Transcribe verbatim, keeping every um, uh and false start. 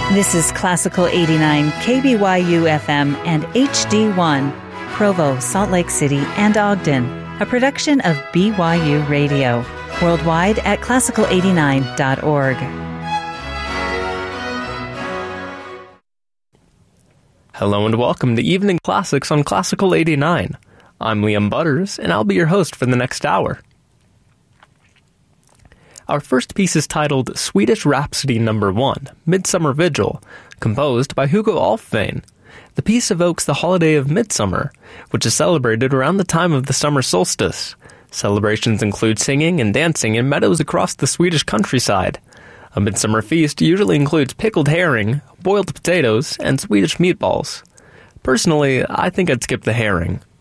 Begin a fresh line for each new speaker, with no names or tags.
This is Classical eighty-nine, K B Y U F M and H D one, Provo, Salt Lake City, and Ogden, a production of B Y U Radio, worldwide at classical eighty-nine dot org.
Hello and welcome to Evening Classics on Classical eighty-nine. I'm Liam Butters, and I'll be your host for the next hour. Our first piece is titled Swedish Rhapsody Number one, Midsummer Vigil, composed by Hugo Alfvén. The piece evokes the holiday of midsummer, which is celebrated around the time of the summer solstice. Celebrations include singing and dancing in meadows across the Swedish countryside. A midsummer feast usually includes pickled herring, boiled potatoes, and Swedish meatballs. Personally, I think I'd skip the herring.